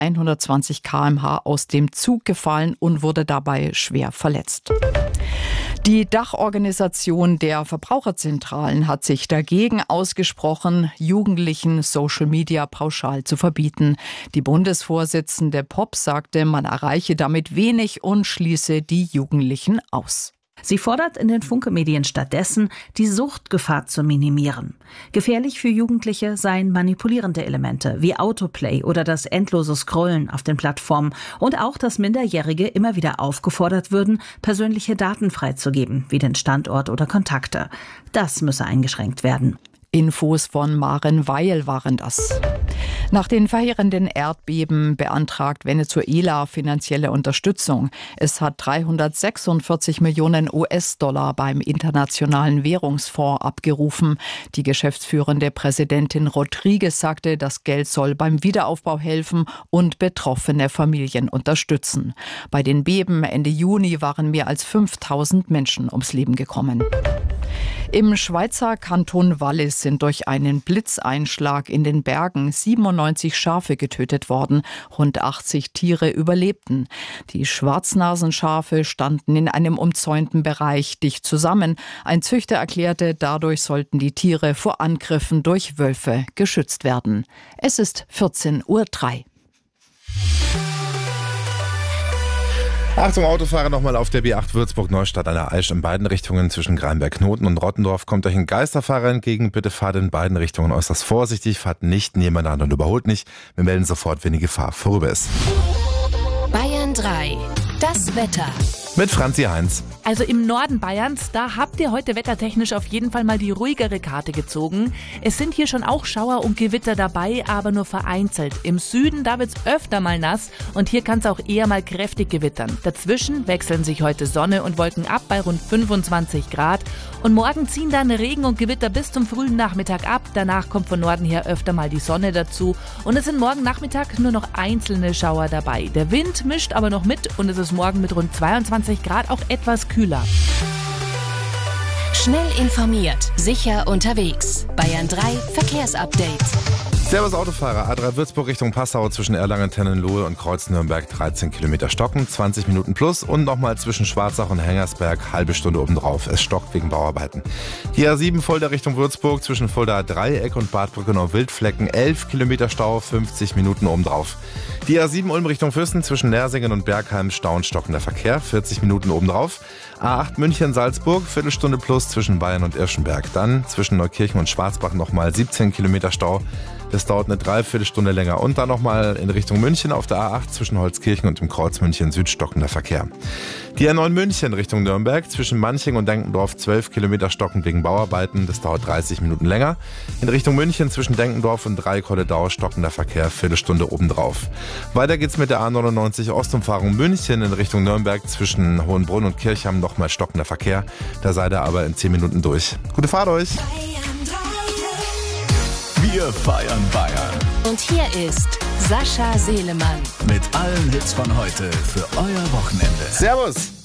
120 km/h aus dem Zug gefallen und wurde dabei schwer verletzt. Die Dachorganisation der Verbraucherzentralen hat sich dagegen ausgesprochen, Jugendlichen Social Media pauschal zu verbieten. Die Bundesvorsitzende Popp sagte, man erreiche damit wenig und schließe die Jugendlichen aus. Sie fordert in den Funke-Medien stattdessen, die Suchtgefahr zu minimieren. Gefährlich für Jugendliche seien manipulierende Elemente wie Autoplay oder das endlose Scrollen auf den Plattformen und auch, dass Minderjährige immer wieder aufgefordert würden, persönliche Daten freizugeben, wie den Standort oder Kontakte. Das müsse eingeschränkt werden. Infos von Maren Weil waren das. Nach den verheerenden Erdbeben beantragt Venezuela finanzielle Unterstützung. Es hat 346 Millionen US-Dollar beim Internationalen Währungsfonds abgerufen. Die geschäftsführende Präsidentin Rodriguez sagte, das Geld soll beim Wiederaufbau helfen und betroffene Familien unterstützen. Bei den Beben Ende Juni waren mehr als 5000 Menschen ums Leben gekommen. Im Schweizer Kanton Wallis sind durch einen Blitzeinschlag in den Bergen 97 Schafe getötet worden. Rund 80 Tiere überlebten. Die Schwarznasenschafe standen in einem umzäunten Bereich dicht zusammen. Ein Züchter erklärte, dadurch sollten die Tiere vor Angriffen durch Wölfe geschützt werden. Es ist 14:03 Uhr. Achtung, Autofahrer, nochmal auf der B8 Würzburg-Neustadt an der Aisch in beiden Richtungen zwischen Greinberg-Knoten und Rottendorf kommt euch ein Geisterfahrer entgegen. Bitte fahrt in beiden Richtungen äußerst vorsichtig, fahrt nicht nebeneinander und überholt nicht. Wir melden sofort, wenn die Gefahr vorüber ist. Bayern 3, das Wetter. Mit Franzi Heinz. Also im Norden Bayerns, da habt ihr heute wettertechnisch auf jeden Fall mal die ruhigere Karte gezogen. Es sind hier schon auch Schauer und Gewitter dabei, aber nur vereinzelt. Im Süden, da wird's öfter mal nass und hier kann's auch eher mal kräftig gewittern. Dazwischen wechseln sich heute Sonne und Wolken ab bei rund 25 Grad. Und morgen ziehen dann Regen und Gewitter bis zum frühen Nachmittag ab. Danach kommt von Norden her öfter mal die Sonne dazu. Und es sind morgen Nachmittag nur noch einzelne Schauer dabei. Der Wind mischt aber noch mit und es ist morgen mit rund 22 Grad auch etwas kühler. Schnell informiert, sicher unterwegs. Bayern 3 Verkehrsupdate. Servus Autofahrer, A3 Würzburg Richtung Passau zwischen Erlangen-Tennenlohe und Kreuz-Nürnberg 13 Kilometer stocken, 20 Minuten plus und nochmal zwischen Schwarzach und Hengersberg halbe Stunde obendrauf. Es stockt wegen Bauarbeiten. Die A7 Fulda Richtung Würzburg zwischen Fulda Dreieck und Bad Brückenau-Wildflecken 11 Kilometer Stau, 50 Minuten obendrauf. Die A7 Ulm Richtung Fürsten zwischen Nersingen und Bergheim Stau und stockender Verkehr, 40 Minuten obendrauf. A8 München-Salzburg, Viertelstunde plus zwischen Bayern und Irschenberg. Dann zwischen Neukirchen und Schwarzbach nochmal 17 Kilometer Stau. Das dauert eine Dreiviertelstunde länger. Und dann nochmal in Richtung München auf der A8 zwischen Holzkirchen und dem Kreuz München Süd stockender Verkehr. Die A9 München Richtung Nürnberg zwischen Manching und Denkendorf 12 Kilometer stockend wegen Bauarbeiten. Das dauert 30 Minuten länger. In Richtung München zwischen Denkendorf und Dreieck-Holledau stockender Verkehr, Viertelstunde obendrauf. Weiter geht's mit der A99 Ostumfahrung München in Richtung Nürnberg zwischen Hohenbrunn und Kirchheim nochmal stockender Verkehr. Da seid ihr aber in 10 Minuten durch. Gute Fahrt euch! Wir feiern Bayern. Und hier ist Sascha Selemann. Mit allen Hits von heute für euer Wochenende. Servus!